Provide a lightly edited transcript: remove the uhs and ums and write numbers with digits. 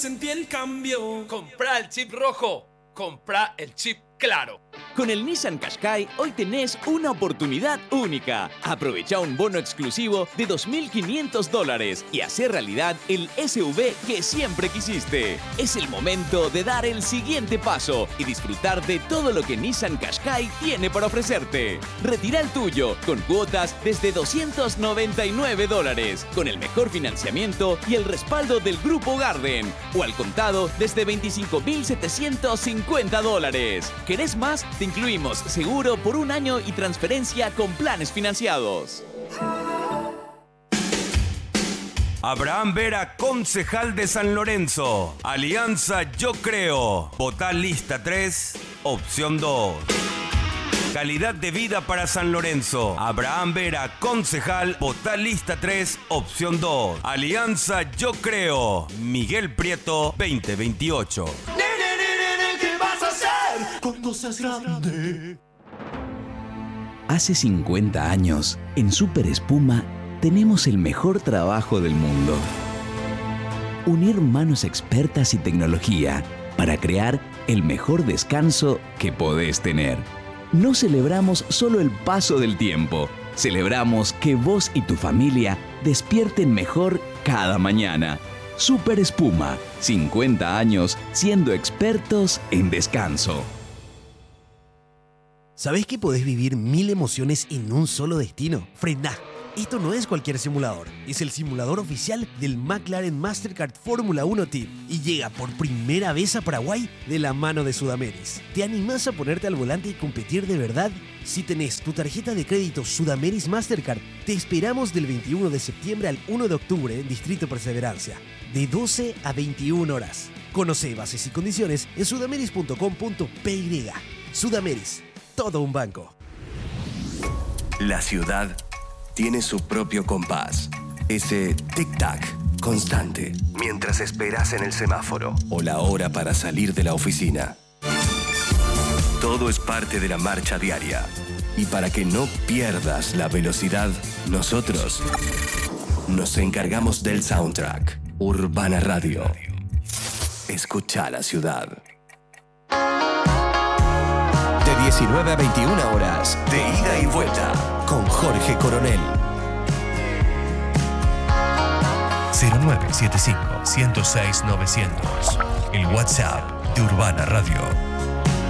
Sentí el cambio. Comprá el chip rojo. Comprá el chip claro. Con el Nissan Qashqai hoy tenés una oportunidad única. Aprovecha un bono exclusivo de $2.500 y hace realidad el SUV que siempre quisiste. Es el momento de dar el siguiente paso y disfrutar de todo lo que Nissan Qashqai tiene para ofrecerte. Retira el tuyo con cuotas desde $299, con el mejor financiamiento y el respaldo del Grupo Garden, o al contado desde $25.750. ¿Querés más? Te incluimos seguro por un año y transferencia con planes financiados. Abraham Vera, concejal de San Lorenzo. Alianza Yo Creo. Votá lista 3, opción 2. Calidad de vida para San Lorenzo. Abraham Vera, concejal. Votá lista 3, opción 2. Alianza Yo Creo. Miguel Prieto, 2028. ¿Qué vas a hacer cuando seas grande? Hace 50 años, en Super Espuma, tenemos el mejor trabajo del mundo. Unir manos expertas y tecnología para crear el mejor descanso que podés tener. No celebramos solo el paso del tiempo, celebramos que vos y tu familia despierten mejor cada mañana. Super Espuma, 50 años siendo expertos en descanso. ¿Sabés que podés vivir 1000 emociones en un solo destino? Frená. Esto no es cualquier simulador, es el simulador oficial del McLaren Mastercard Fórmula 1 Team y llega por primera vez a Paraguay de la mano de Sudameris. ¿Te animás a ponerte al volante y competir de verdad? Si tenés tu tarjeta de crédito Sudameris Mastercard, te esperamos del 21 de septiembre al 1 de octubre en Distrito Perseverancia, de 12 a 21 horas. Conoce bases y condiciones en sudameris.com.py. Sudameris, todo un banco. La ciudad tiene su propio compás. Ese tic-tac constante mientras esperas en el semáforo o la hora para salir de la oficina. Todo es parte de la marcha diaria. Y para que no pierdas la velocidad, nosotros nos encargamos del soundtrack. Urbana Radio. Escucha la ciudad. De 19 a 21 horas, de ida y vuelta, con Jorge Coronel. 0975-106-900. El WhatsApp de Urbana Radio.